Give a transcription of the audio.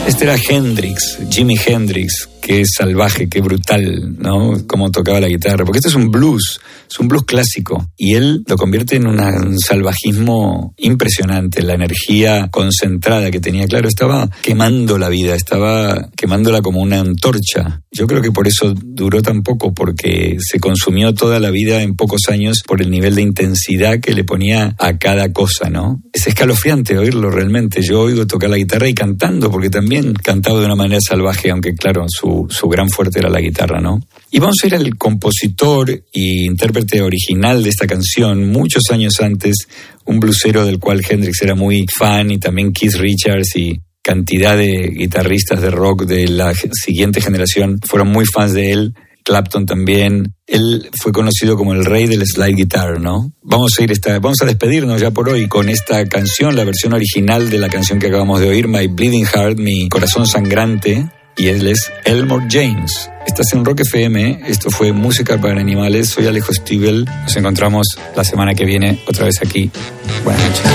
Este era Hendrix, Jimi Hendrix. Qué salvaje, qué brutal, ¿no? Cómo tocaba la guitarra. Porque esto es un blues clásico. Y él lo convierte en un salvajismo impresionante. La energía concentrada que tenía, claro, estaba quemando la vida, estaba quemándola como una antorcha. Yo creo que por eso duró tan poco, porque se consumió toda la vida en pocos años por el nivel de intensidad que le ponía a cada cosa, ¿no? Es escalofriante oírlo realmente. Yo oigo tocar la guitarra y cantando, porque también cantaba de una manera salvaje, aunque claro, su gran fuerte era la guitarra, ¿no? Y vamos a ir al compositor y intérprete original de esta canción, muchos años antes, un blusero del cual Hendrix era muy fan, y también Keith Richards y cantidad de guitarristas de rock de la siguiente generación fueron muy fans de él. Clapton también. Él fue conocido como el rey del slide guitar, ¿no? Vamos a despedirnos ya por hoy con esta canción, la versión original de la canción que acabamos de oír, My Bleeding Heart, mi corazón sangrante. Y él es Elmore James. Estás en Rock FM, esto fue Música para Animales, soy Alejo Stivel. Nos encontramos la semana que viene otra vez aquí. Buenas noches.